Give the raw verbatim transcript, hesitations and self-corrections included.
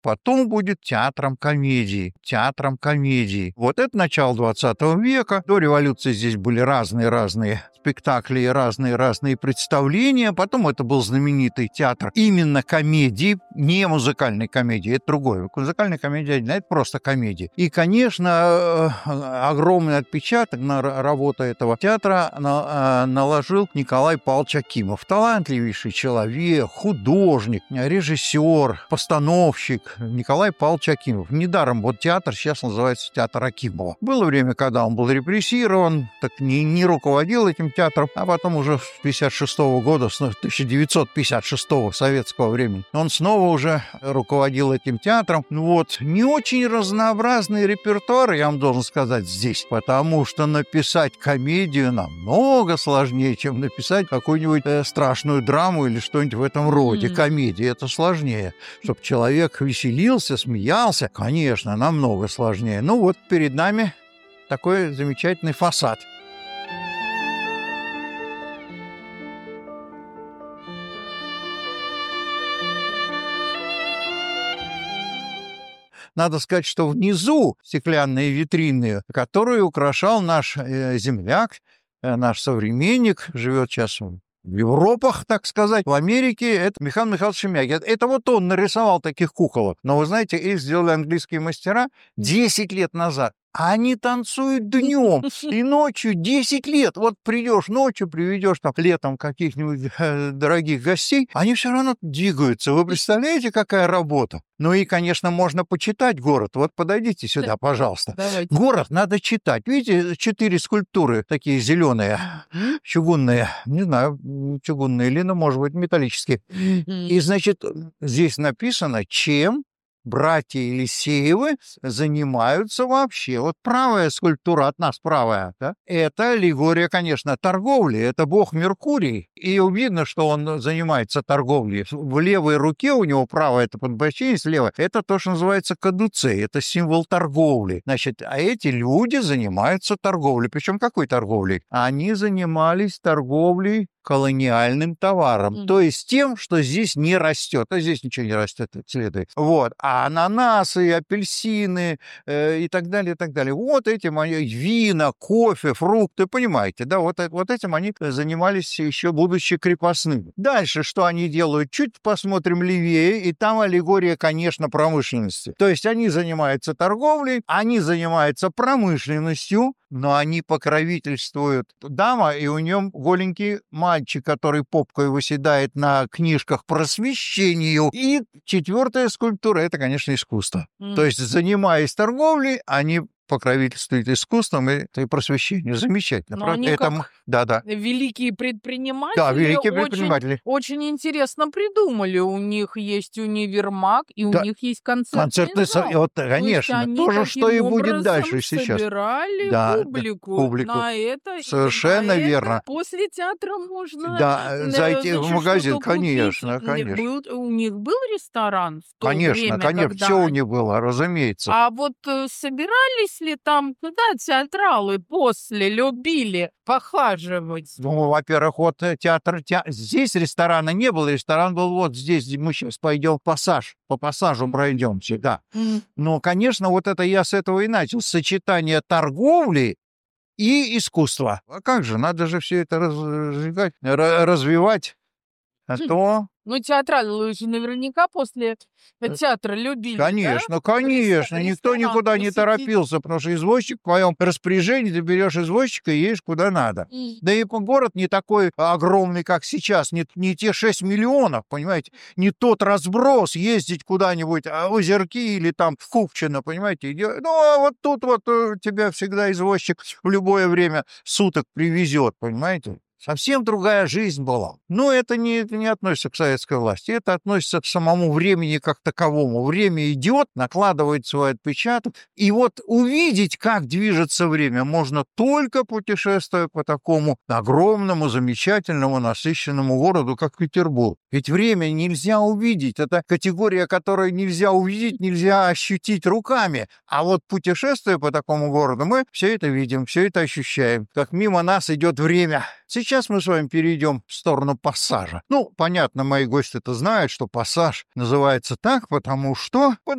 потом будет театром комедии. Театром комедии. Вот это начало двадцатого века. До революции здесь были разные-разные спектакли и разные-разные представления. Потом это был знаменитый театр именно комедии, не музыкальной комедии, это другое. Музыкальная комедия, это просто комедия. И, конечно, огромный отпечаток на работу этого театра наложил Николай Павлович Акимов. Талантливейший человек, художник, режиссер, постановщик Николай Павлович Акимов. Недаром вот театр сейчас называется театр Акимова. Было время, когда он был репрессирован, так не, не руководил этим театром, а потом уже с пятьдесят шестого года, с тысяча девятьсот пятьдесят шестого советского времени, он снова уже руководил этим театром. Вот. Не очень разнообразный репертуар, я вам должен сказать, здесь, потому что написать комедию намного сложнее, чем написать какую-нибудь э, страшную драму или что-нибудь в этом роде. Mm. Комедия — это сложнее. Чтобы человек веселился, смеялся, конечно, намного сложнее. Ну вот перед нами такой замечательный фасад. Надо сказать, что внизу стеклянные витрины, которые украшал наш э, земляк, э, наш современник, живет сейчас в Европах, так сказать, в Америке, это Михаил Михайлович Шемякин. Это, это вот он нарисовал таких куколок. Но вы знаете, их сделали английские мастера десять лет назад. А они танцуют днем и ночью десять лет. Вот придешь ночью, приведешь там летом каких-нибудь э, дорогих гостей, они все равно двигаются. Вы представляете, какая работа? Ну и, конечно, можно почитать город. Вот подойдите сюда, пожалуйста. Давайте. Город надо читать. Видите, четыре скульптуры такие зеленые, чугунные. Не знаю, чугунные или, ну, может быть, металлические. И, значит, здесь написано, чем братья Елисеевы занимаются вообще. Вот правая скульптура от нас, правая, да? Это аллегория, конечно, торговли. Это бог Меркурий. И видно, что он занимается торговлей. В левой руке у него правая, это подбоченец, левая. Это то, что называется кадуцей. Это символ торговли. Значит, а эти люди занимаются торговлей. Причем какой торговлей? Они занимались торговлей колониальным товаром, mm. то есть тем, что здесь не растет, а здесь ничего не растет, следует. Вот, а ананасы, апельсины э, и так далее, и так далее. Вот этим они, вина, кофе, фрукты, понимаете, да, вот, вот этим они занимались еще будучи крепостными. Дальше, что они делают? Чуть посмотрим левее, и там аллегория, конечно, промышленности. То есть они занимаются торговлей, они занимаются промышленностью, но они покровительствуют дама, и у нее голенький мальчик, который попкой выседает на книжках просвещению. И четвертая скульптура — это, конечно, искусство. Mm. То есть, занимаясь торговлей, они покровительствует искусством и, и просвещению. Замечательно. Но они это, как да, да. великие предприниматели. Да, великие предприниматели. Очень, очень интересно придумали. У них есть универмаг, и да. у них есть концертный, концертный зал. Вот, конечно. То, то же, что и будет дальше сейчас. Собирали да, публику, да, публику. На это. Совершенно на верно. Это. После театра можно да, зайти значит, в магазин, конечно, купить. конечно. Был, у них был ресторан в то конечно, время, конечно, когда... все у них было, разумеется. А вот собирались ли там куда театралы после любили похаживать? Ну, во-первых, вот театр, те... здесь ресторана не было, ресторан был вот здесь, мы сейчас пойдем в пассаж, по пассажу пройдемся, да. Mm. Но, конечно, вот это я с этого и начал, сочетание торговли и искусства. А как же, надо же все это развивать, развивать, а mm. то... Ну, театралы же наверняка после театра любили, Конечно, да? конечно. Ресторан Никто никуда посетить. не торопился, потому что извозчик в твоем распоряжении, ты берешь извозчика и едешь куда надо. Mm. Да и город не такой огромный, как сейчас, не, не те шесть миллионов, понимаете, не тот разброс ездить куда-нибудь, а в Озерки или там в Купчино, понимаете. Ну, а вот тут вот тебя всегда извозчик в любое время суток привезет, понимаете. Совсем другая жизнь была. Но это не, это не относится к советской власти, это относится к самому времени как таковому. Время идет, накладывает свой отпечаток. И вот увидеть, как движется время, можно только путешествуя по такому огромному, замечательному, насыщенному городу, как Петербург. Ведь время нельзя увидеть. Это категория, которую нельзя увидеть, нельзя ощутить руками. А вот путешествуя по такому городу, мы все это видим, все это ощущаем. Как мимо нас идет время. Сейчас мы с вами перейдем в сторону пассажа. Ну, понятно, мои гости-то знают, что пассаж называется так, потому что